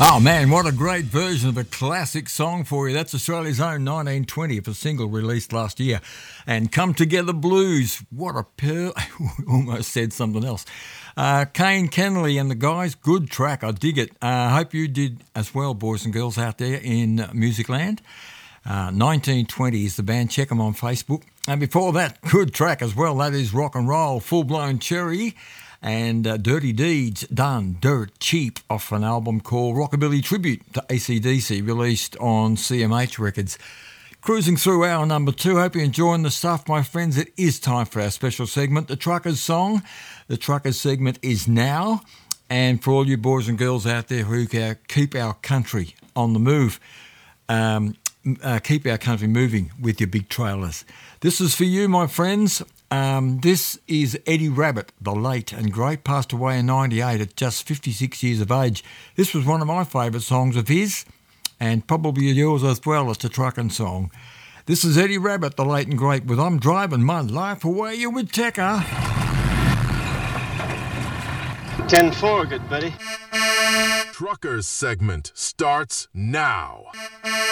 Oh man, what a great version of a classic song for you. That's Australia's own 1920, a single released last year. And Come Together Blues, what a pearl. Almost said something else. Kane Kennelly and the guys, good track, I dig it. Hope you did as well, boys and girls out there in Music Land. 1920 is the band, check them on Facebook. And before that, good track as well, that is Rock and Roll, Full Blown Cherry. And Dirty Deeds Done Dirt Cheap off an album called Rockabilly Tribute to AC/DC, released on CMH Records. Cruising through hour number 2. Hope you're enjoying the stuff, my friends. It is time for our special segment, The Truckers Song. The Truckers segment is now. And for all you boys and girls out there who keep our country on the move, keep our country moving with your big trailers. This is for you, my friends. This is Eddie Rabbitt, the late and great, passed away in 98 at just 56 years of age. This was one of my favourite songs of his, and probably yours as well. It's a trucking song. This is Eddie Rabbitt, the late and great, with I'm Driving My Life Away, you with Tekka. 10-4, good buddy. Truckers segment starts now.